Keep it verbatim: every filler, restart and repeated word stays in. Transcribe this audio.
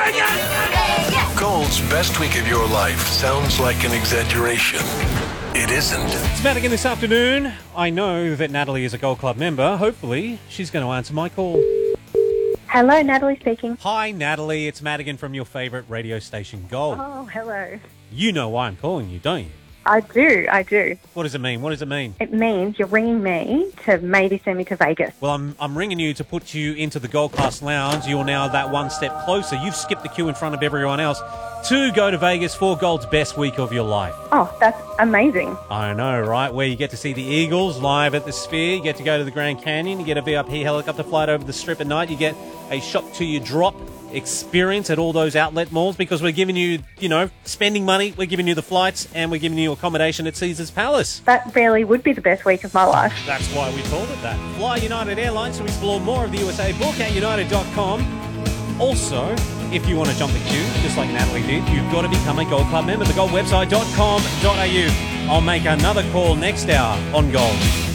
Gold's best week of your life sounds like an exaggeration. It isn't. It's Madigan this afternoon. I know that Natalie is a Gold Club member. Hopefully, she's going to answer my call. Hello, Natalie speaking. Hi, Natalie. It's Madigan from your favourite radio station, Gold. Oh, hello. You know why I'm calling you, don't you? I do, I do. What does it mean? What does it mean? It means you're ringing me to maybe send me to Vegas. Well, I'm I'm ringing you to put you into the Gold Class Lounge. You're now that one step closer. You've skipped the queue in front of everyone else to go to Vegas for Gold's best week of your life. Oh, that's amazing. I know, right? Where you get to see the Eagles live at the Sphere. You get to go to the Grand Canyon. You get a V I P helicopter flight over the Strip at night. You get a shop to your drop experience at all those outlet malls, because we're giving you, you know, spending money, we're giving you the flights, and we're giving you accommodation at Caesars Palace. That really would be the best week of my life. That's why we called it that. Fly United Airlines to explore more of the U S A. Book at united dot com. Also, if you want to jump the queue, just like Natalie did, you've got to become a Gold Club member. the gold website dot com dot a u. I'll make another call next hour on Gold.